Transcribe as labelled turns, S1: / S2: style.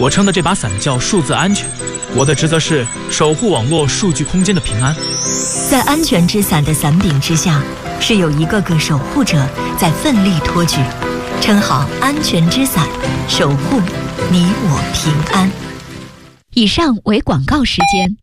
S1: 我撑的这把伞叫数字安全，我的职责是守护网络数据空间的平安。
S2: 在安全之伞的伞柄之下，是有一个个守护者在奋力托举。撑好安全之伞，守护你我平安。
S3: 以上为广告时间。